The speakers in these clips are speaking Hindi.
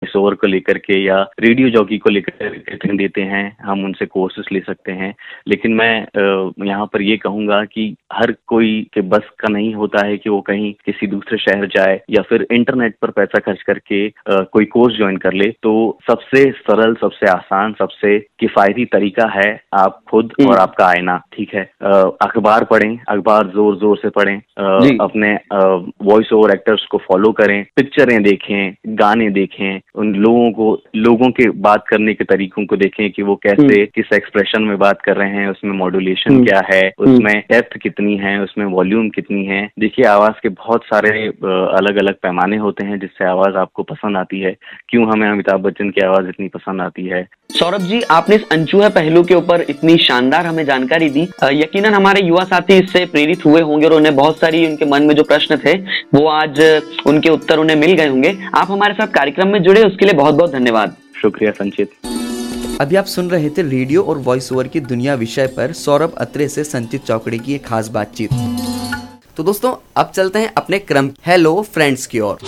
वॉइस ओवर को लेकर के या रेडियो जॉकी को लेकर ट्रेनिंग देते हैं, हम उनसे कोर्सेस ले सकते हैं। लेकिन मैं यहाँ पर ये कहूँगा कि हर कोई के बस का नहीं होता है कि वो कहीं किसी दूसरे शहर जाए या फिर इंटरनेट पर पैसा खर्च करके कोई कोर्स ज्वाइन कर ले। तो सबसे सरल, सबसे आसान, सबसे किफायती तरीका है आप खुद और आपका आईना। ठीक है, अखबार पढ़ें, अखबार जोर जोर से पढ़ें, अपने वॉइस ओवर एक्टर्स को फॉलो करें, पिक्चरें देखें, गाने देखें, उन लोगों के बात करने के तरीकों को देखें कि वो कैसे किस एक्सप्रेशन में बात कर रहे हैं, उसमें मॉड्यूलेशन क्या है, उसमें डेप्थ कितनी है, उसमें वॉल्यूम कितनी है। देखिए, आवाज के बहुत सारे अलग अलग पैमाने होते हैं जिससे आवाज आपको पसंद आती है। क्यों हमें अमिताभ बच्चन की आवाज इतनी पसंद आती है? सौरभ जी, आपने इस अनछुए पहलू के ऊपर इतनी शानदार हमें जानकारी दी। यकीनन हमारे युवा साथी इससे प्रेरित हुए होंगे और उन्हें बहुत सारी उनके मन में जो प्रश्न थे वो आज उनके उत्तर उन्हें मिल गए होंगे। आप हमारे साथ कार्यक्रम में जुड़े, उसके लिए बहुत बहुत धन्यवाद। शुक्रिया संचित। अभी आप सुन रहे थे रेडियो और वॉइस ओवर की दुनिया विषय पर सौरभ अत्रे से संचित चौकड़ी की एक खास बातचीत। तो दोस्तों, अब चलते हैं अपने क्रम हेलो फ्रेंड्स की ओर।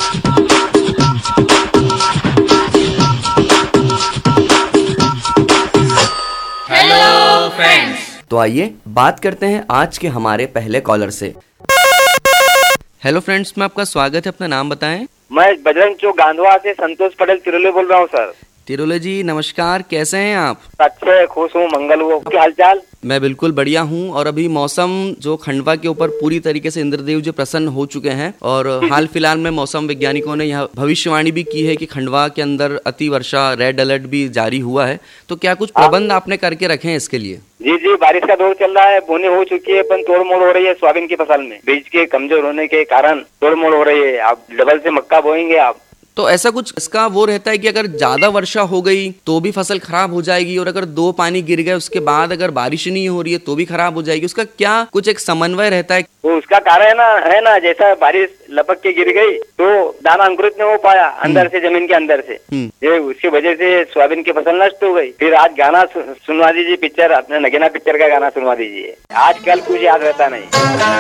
Hello friends. तो आइए बात करते हैं आज के हमारे पहले कॉलर से। हेलो फ्रेंड्स में आपका स्वागत है, अपना नाम बताएं। मैं बजरंग चौक गांधवा से संतोष पटेल तिरुले बोल रहा हूँ सर। तिरुले जी नमस्कार, कैसे हैं आप? अच्छे, खुश हूँ, मंगल हो। क्या हालचाल? मैं बिल्कुल बढ़िया हूँ। और अभी मौसम जो खंडवा के ऊपर पूरी तरीके से इंद्रदेव जी प्रसन्न हो चुके हैं और हाल फिलहाल में मौसम वैज्ञानिकों ने यह भविष्यवाणी भी की है कि खंडवा के अंदर अति वर्षा, रेड अलर्ट भी जारी हुआ है। तो क्या कुछ प्रबंध आपने करके रखे हैं इसके लिए? जी, बारिश का दौर चल रहा है, बोनी हो चुकी है, पर तोड़ मोड़ हो रही है सोयाबीन की फसल में। बीज के कमजोर होने के कारण तोड़ मोड़ हो रही है। आप डबल से मक्का बोएंगे आप। तो ऐसा कुछ इसका वो रहता है कि अगर ज्यादा वर्षा हो गई तो भी फसल खराब हो जाएगी, और अगर 2 पानी गिर गए उसके बाद अगर बारिश नहीं हो रही है तो भी खराब हो जाएगी। उसका क्या कुछ एक समन्वय रहता है? तो उसका कारण है ना जैसा बारिश लपक के गिर गई तो दाना अंकुरित नहीं हो पाया अंदर से, जमीन के अंदर से, ये उसकी वजह से सोयाबीन की फसल नष्ट हो गई। फिर आज गाना सुनवा दीजिए, पिक्चर अपने नगीना पिक्चर का गाना सुनवा दीजिए। आजकल कुछ याद रहता नहीं।